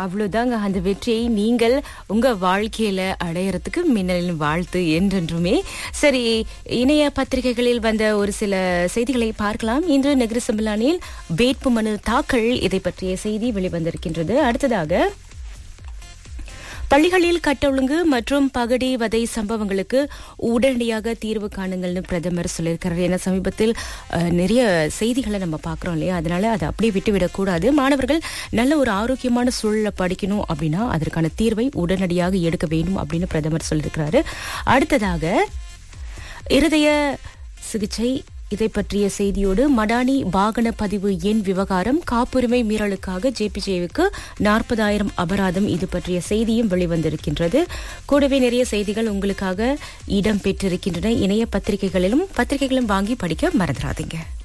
அவ்வளவுதாங்க. அந்த வெற்றியை நீங்கள் உங்க வாழ்க்கையில அடையறதுக்கு மின்னலின் வாழ்த்து என்றென்றுமே. சரி, இணைய பத்திரிகைகளில் வந்த ஒரு சில செய்திகளை பார்க்கலாம். இன்று நெகிரி சம்பிலானில் வேட்புமனு தாக்கல், இதை பற்றிய செய்தி வெளிவந்திருக்கின்றது. அடுத்ததாக, பள்ளிகளில் கட்ட ஒழுங்கு மற்றும் பகடி வதை சம்பவங்களுக்கு உடனடியாக தீர்வு காணுங்கள்னு பிரதமர் சொல்லியிருக்கிறார். ஏன்னா சமீபத்தில் நிறைய செய்திகளை நம்ம பார்க்குறோம் இல்லையா, அதனால அதை அப்படியே விட்டுவிடக்கூடாது. மாணவர்கள் நல்ல ஒரு ஆரோக்கியமான சூழலை படிக்கணும் அப்படின்னா அதற்கான தீர்வை உடனடியாக எடுக்க வேண்டும் அப்படின்னு பிரதமர் சொல்லியிருக்கிறாரு. அடுத்ததாக, இருதய சிகிச்சை, இதை பற்றிய செய்தியோடு, மடானி வாகன பதிவு எண் விவகாரம், காப்புரிமை மீறலுக்காக ஜேபிஜேவுக்கு 40,000 அபராதம், இது பற்றிய செய்தியும் வெளிவந்திருக்கின்றது. கூடவே நிறைய செய்திகள் உங்களுக்காக இடம் பெற்றிருக்கின்றன. இணைய பத்திரிகைகளிலும் வாங்கி படிக்க மறந்துடாதீங்க.